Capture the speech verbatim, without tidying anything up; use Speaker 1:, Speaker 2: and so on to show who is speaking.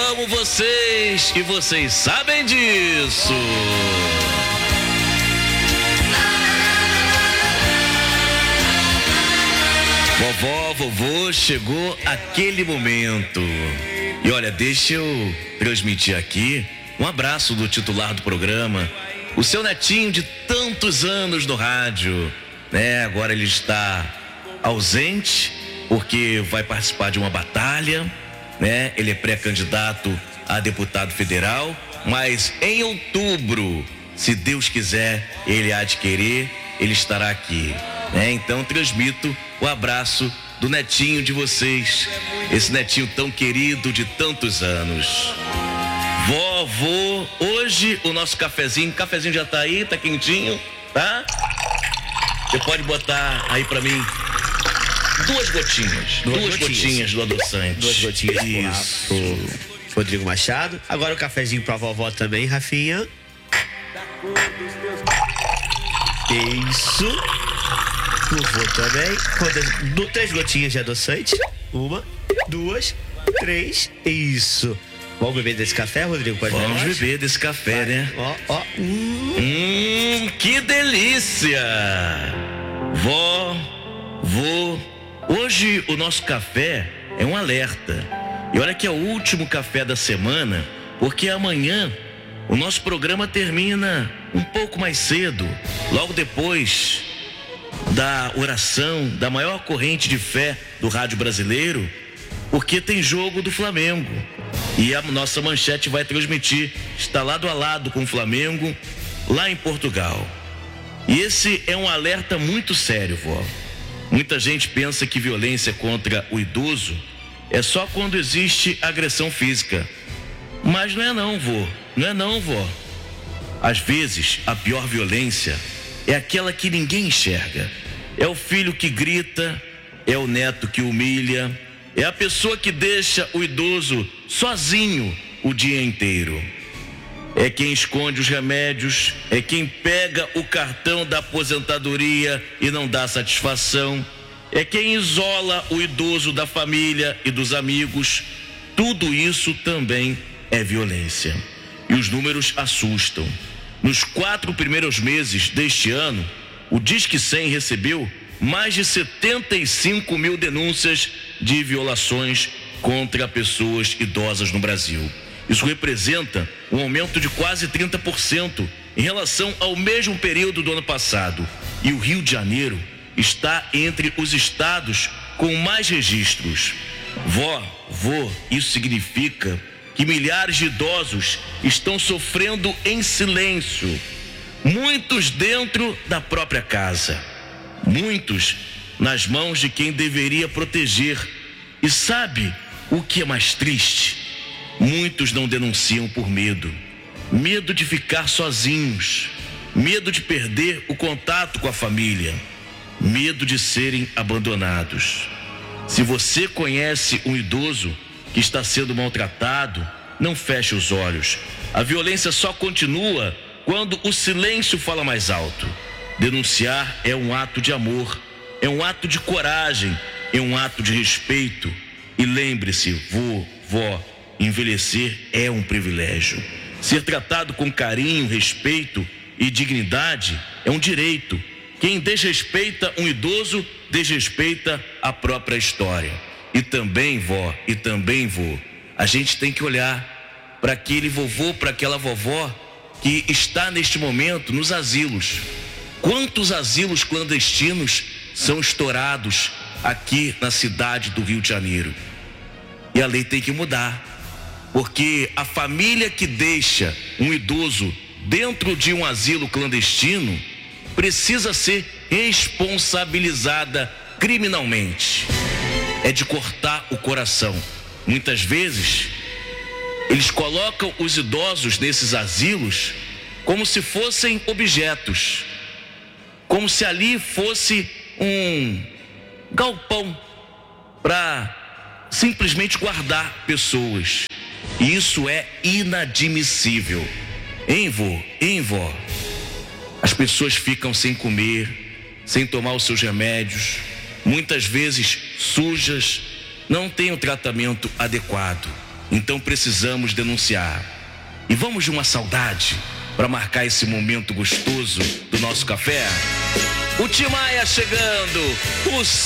Speaker 1: amo vocês e vocês sabem disso. Vovó, vovô, chegou aquele momento. E olha, deixa eu transmitir aqui um abraço do titular do programa, o seu netinho de tantos anos no rádio, né? Agora ele está ausente porque vai participar de uma batalha, né? Ele é pré-candidato a deputado federal, mas em outubro, se Deus quiser, ele há de querer, ele estará aqui, né? Então transmito o abraço do netinho de vocês, esse netinho tão querido de tantos anos. Vovô, hoje o nosso cafezinho, o cafezinho já tá aí, tá quentinho, tá? Você pode botar aí pra mim duas gotinhas, duas, duas gotinhas. gotinhas do adoçante.
Speaker 2: Duas gotinhas. Isso. Pro Rodrigo Machado. Agora o cafezinho pra vovó também, Rafinha. Isso. Vovô também. Quantas? Do, três gotinhas de adoçante. Uma, duas, três. Isso. Vamos beber desse café, Rodrigo? Pode
Speaker 1: Vamos beber desse café, vai, né?
Speaker 2: Ó, ó. Hum.
Speaker 1: hum, que delícia! Vó, vô, hoje o nosso café é um alerta. E olha que é o último café da semana, porque amanhã o nosso programa termina um pouco mais cedo, logo depois da oração, da maior corrente de fé do rádio brasileiro, porque tem jogo do Flamengo. E a nossa manchete vai transmitir, está lado a lado com o Flamengo, lá em Portugal. E esse é um alerta muito sério, vó. Muita gente pensa que violência contra o idoso é só quando existe agressão física. Mas não é não, vô. Não é não, vó. Às vezes, a pior violência é aquela que ninguém enxerga. É o filho que grita, é o neto que humilha, é a pessoa que deixa o idoso sozinho o dia inteiro. É quem esconde os remédios, é quem pega o cartão da aposentadoria e não dá satisfação, é quem isola o idoso da família e dos amigos. Tudo isso também é violência. E os números assustam. Nos quatro primeiros meses deste ano, o Disque cem recebeu mais de setenta e cinco mil denúncias de violações contra pessoas idosas no Brasil. Isso representa um aumento de quase trinta por cento em relação ao mesmo período do ano passado. E o Rio de Janeiro está entre os estados com mais registros. Vó, vô, isso significa que milhares de idosos estão sofrendo em silêncio, muitos dentro da própria casa, muitos nas mãos de quem deveria proteger. E sabe o que é mais triste? Muitos não denunciam por medo, medo de ficar sozinhos, medo de perder o contato com a família, medo de serem abandonados. Se você conhece um idoso que está sendo maltratado, não feche os olhos. A violência só continua quando o silêncio fala mais alto. Denunciar é um ato de amor, é um ato de coragem, é um ato de respeito. E lembre-se, vô, vó, envelhecer é um privilégio. Ser tratado com carinho, respeito e dignidade é um direito. Quem desrespeita um idoso, desrespeita a própria história. E também, vó, e também, vô, a gente tem que olhar para aquele vovô, para aquela vovó que está neste momento nos asilos. Quantos asilos clandestinos são estourados aqui na cidade do Rio de Janeiro? E a lei tem que mudar, porque a família que deixa um idoso dentro de um asilo clandestino precisa ser responsabilizada criminalmente. É de cortar o coração. Muitas vezes, eles colocam os idosos nesses asilos como se fossem objetos, como se ali fosse um galpão para simplesmente guardar pessoas. E isso é inadmissível. Hein, vô? Hein, vó? As pessoas ficam sem comer, sem tomar os seus remédios, muitas vezes sujas, não têm o tratamento adequado. Então precisamos denunciar. E vamos de uma saudade para marcar esse momento gostoso do nosso café. O Tim Maia chegando, o